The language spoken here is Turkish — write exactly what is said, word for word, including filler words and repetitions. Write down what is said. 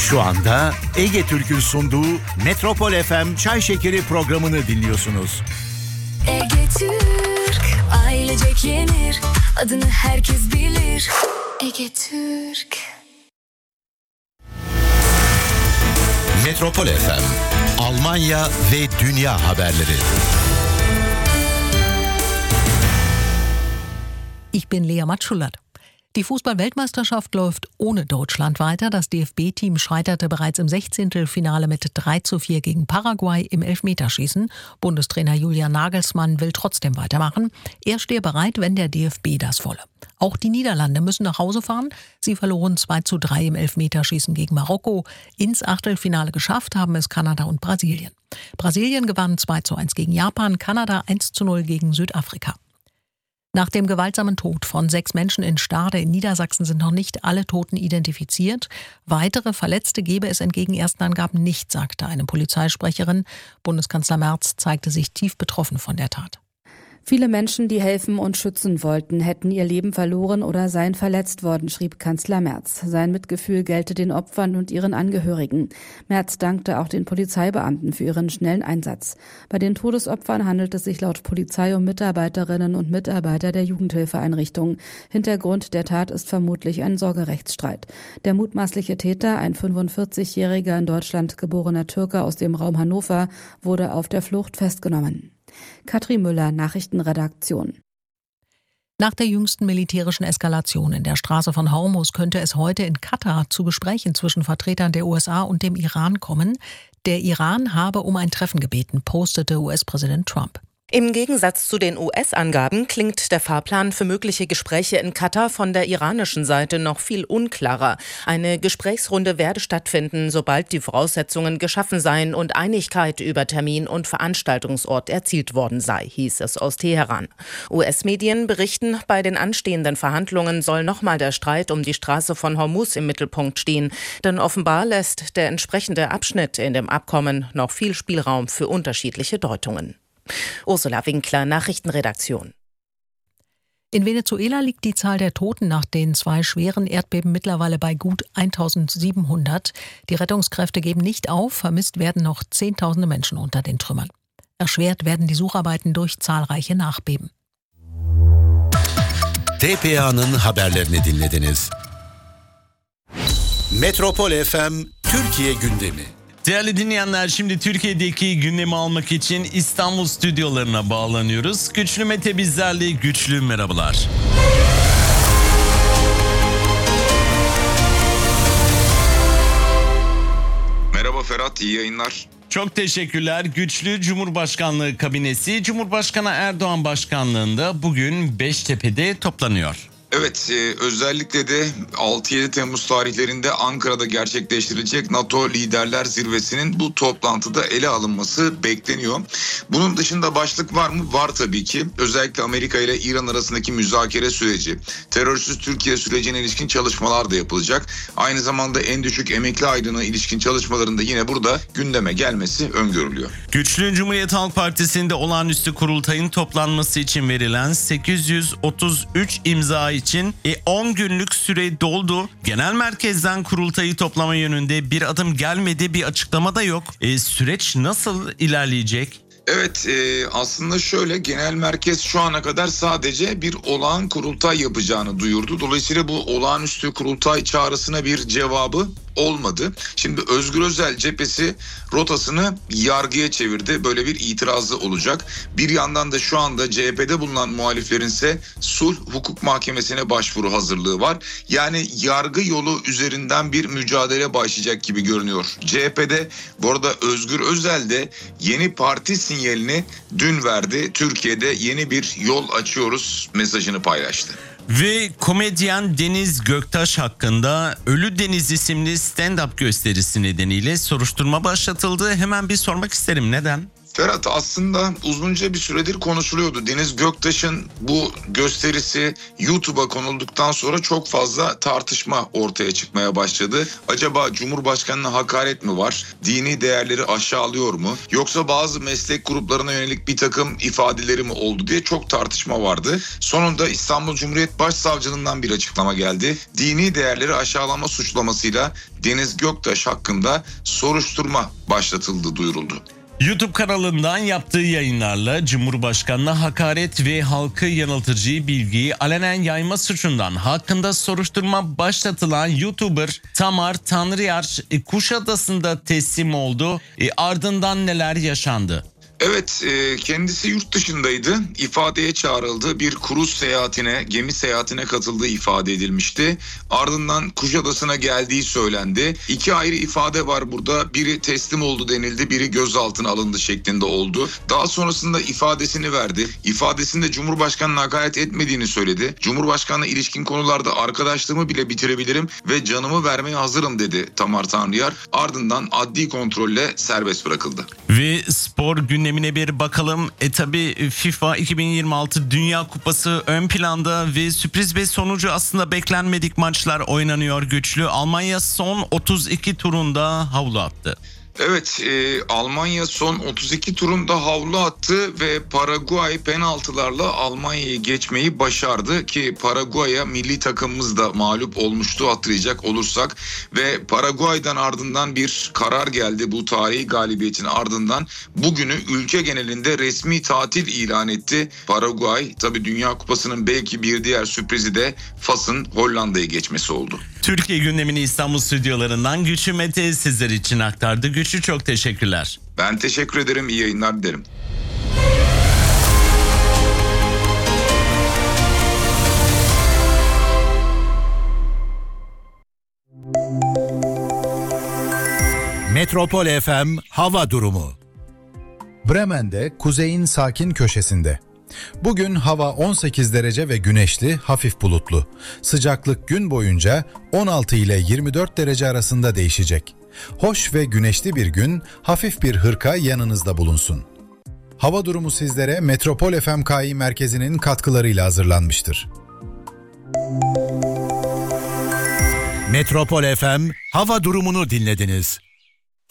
Şu anda Ege Türk'ün sunduğu Metropol F M Çay Şekeri programını dinliyorsunuz. Ege Türk, ailecek yenir, adını herkes bilir. Ege Türk. Metropol F M, Almanya ve dünya haberleri. Ich bin Lea Matschulat. Die Fußball-Weltmeisterschaft läuft ohne Deutschland weiter. Das D F B-Team scheiterte bereits im Sechzehntelfinale mit drei zu vier gegen Paraguay im Elfmeterschießen. Bundestrainer Julian Nagelsmann will trotzdem weitermachen. Er stehe bereit, wenn der D F B das wolle. Auch die Niederlande müssen nach Hause fahren. Sie verloren zwei zu drei im Elfmeterschießen gegen Marokko. Ins Achtelfinale geschafft haben es Kanada und Brasilien. Brasilien gewann zwei zu eins gegen Japan, Kanada eins zu null gegen Südafrika. Nach dem gewaltsamen Tod von sechs Menschen in Stade in Niedersachsen sind noch nicht alle Toten identifiziert. Weitere Verletzte gebe es entgegen ersten Angaben nicht, sagte eine Polizeisprecherin. Bundeskanzler Merz zeigte sich tief betroffen von der Tat. Viele Menschen, die helfen und schützen wollten, hätten ihr Leben verloren oder seien verletzt worden, schrieb Kanzler Merz. Sein Mitgefühl gelte den Opfern und ihren Angehörigen. Merz dankte auch den Polizeibeamten für ihren schnellen Einsatz. Bei den Todesopfern handelt es sich laut Polizei um Mitarbeiterinnen und Mitarbeiter der Jugendhilfeeinrichtung. Hintergrund der Tat ist vermutlich ein Sorgerechtsstreit. Der mutmaßliche Täter, ein fünfundvierzigjähriger in Deutschland geborener Türke aus dem Raum Hannover, wurde auf der Flucht festgenommen. Katrin Müller, Nachrichtenredaktion. Nach der jüngsten militärischen Eskalation in der Straße von Hormuz könnte es heute in Katar zu Gesprächen zwischen Vertretern der U S A und dem Iran kommen. Der Iran habe um ein Treffen gebeten, postete U S-Präsident Trump. Im Gegensatz zu den U S-Angaben klingt der Fahrplan für mögliche Gespräche in Katar von der iranischen Seite noch viel unklarer. Eine Gesprächsrunde werde stattfinden, sobald die Voraussetzungen geschaffen seien und Einigkeit über Termin und Veranstaltungsort erzielt worden sei, hieß es aus Teheran. U S-Medien berichten, bei den anstehenden Verhandlungen soll nochmal der Streit um die Straße von Hormuz im Mittelpunkt stehen. Denn offenbar lässt der entsprechende Abschnitt in dem Abkommen noch viel Spielraum für unterschiedliche Deutungen. Ursula Winkler, Nachrichtenredaktion. In Venezuela liegt die Zahl der Toten nach den zwei schweren Erdbeben mittlerweile bei gut eintausendsiebenhundert. Die Rettungskräfte geben nicht auf, vermisst werden noch Zehntausende Menschen unter den Trümmern. Erschwert werden die Sucharbeiten durch zahlreiche Nachbeben. T P A'nın haberlerini dinlediniz. Metropol F M Türkiye gündemi. Değerli dinleyenler, şimdi Türkiye'deki gündemi almak için İstanbul stüdyolarına bağlanıyoruz. Güçlü Mete bizlerle. Güçlü, merhabalar. Merhaba Ferhat, iyi yayınlar. Çok teşekkürler. Güçlü Cumhurbaşkanlığı kabinesi Cumhurbaşkanı Erdoğan başkanlığında bugün Beştepe'de toplanıyor. Evet, e, özellikle de altı yedi Temmuz tarihlerinde Ankara'da gerçekleştirilecek NATO Liderler Zirvesi'nin bu toplantıda ele alınması bekleniyor. Bunun dışında başlık var mı? Var tabii ki. Özellikle Amerika ile İran arasındaki müzakere süreci, terörsüz Türkiye sürecine ilişkin çalışmalar da yapılacak. Aynı zamanda en düşük emekli aylığına ilişkin çalışmalarında yine burada gündeme gelmesi öngörülüyor. Güçlü Cumhuriyet Halk Partisi'nde olağanüstü kurultayın toplanması için verilen sekiz yüz otuz üç imza için on günlük süre doldu. Genel merkezden kurultayı toplama yönünde bir adım gelmedi, bir açıklama da yok. E, süreç nasıl ilerleyecek? Evet, e, aslında şöyle, genel merkez şu ana kadar sadece bir olağan kurultay yapacağını duyurdu. Dolayısıyla bu olağanüstü kurultay çağrısına bir cevabı olmadı. Şimdi Özgür Özel cephesi rotasını yargıya çevirdi. Böyle bir itirazı olacak. Bir yandan da şu anda C H P'de bulunan muhaliflerin ise sulh hukuk mahkemesine başvuru hazırlığı var. Yani yargı yolu üzerinden bir mücadele başlayacak gibi görünüyor C H P'de. Bu arada Özgür Özel de yeni parti sinyalini dün verdi. Türkiye'de yeni bir yol açıyoruz mesajını paylaştı. Ve komedyen Deniz Göktaş hakkında Ölü Deniz isimli stand-up gösterisi nedeniyle soruşturma başlatıldı. Hemen bir sormak isterim, neden? Ferhat, aslında uzunca bir süredir konuşuluyordu. Deniz Göktaş'ın bu gösterisi YouTube'a konulduktan sonra çok fazla tartışma ortaya çıkmaya başladı. Acaba Cumhurbaşkanı'na hakaret mi var? Dini değerleri aşağılıyor mu? Yoksa bazı meslek gruplarına yönelik bir takım ifadeleri mi oldu diye çok tartışma vardı. Sonunda İstanbul Cumhuriyet Başsavcılığından bir açıklama geldi. Dini değerleri aşağılama suçlamasıyla Deniz Göktaş hakkında soruşturma başlatıldığı duyuruldu. YouTube kanalından yaptığı yayınlarla Cumhurbaşkanı'na hakaret ve halkı yanıltıcı bilgiyi alenen yayma suçundan hakkında soruşturma başlatılan YouTuber Tamar Tanrıyar Kuşadası'nda teslim oldu. E, ardından neler yaşandı? Evet, kendisi yurt dışındaydı. İfadeye çağrıldı. Bir kruz seyahatine, gemi seyahatine katıldığı ifade edilmişti. Ardından Kuşadası'na geldiği söylendi. İki ayrı ifade var burada. Biri teslim oldu denildi, biri gözaltına alındı şeklinde oldu. Daha sonrasında ifadesini verdi. İfadesinde Cumhurbaşkanı'na hakaret etmediğini söyledi. Cumhurbaşkanı'na ilişkin konularda arkadaşlığımı bile bitirebilirim ve canımı vermeye hazırım dedi Tamar Tanrıyar. Ardından adli kontrolle serbest bırakıldı. Ve spor gündemi Gündemine bir bakalım. E tabi FIFA iki bin yirmi altı Dünya Kupası ön planda ve sürpriz bir sonucu aslında beklenmedik maçlar oynanıyor güçlü. Almanya son otuz iki turunda havlu attı. Evet, e, Almanya son otuz iki turunda havlu attı ve Paraguay penaltılarla Almanya'yı geçmeyi başardı ki Paraguay'a milli takımımız da mağlup olmuştu hatırlayacak olursak ve Paraguay'dan ardından bir karar geldi. Bu tarihi galibiyetin ardından bugünü ülke genelinde resmi tatil ilan etti Paraguay. Tabii Dünya Kupası'nın belki bir diğer sürprizi de Fas'ın Hollanda'yı geçmesi oldu. Türkiye gündemini İstanbul stüdyolarından Güçlü Mete sizler için aktardı. Güçlü, çok teşekkürler. Ben teşekkür ederim. İyi yayınlar dilerim. Metropol F M hava durumu. Bremen'de kuzeyin sakin köşesinde. Bugün hava on sekiz derece ve güneşli, hafif bulutlu. Sıcaklık gün boyunca on altı ile yirmi dört derece arasında değişecek. Hoş ve güneşli bir gün, hafif bir hırka yanınızda bulunsun. Hava durumu sizlere Metropol F M K İ merkezinin katkılarıyla hazırlanmıştır. Metropol F M hava durumunu dinlediniz.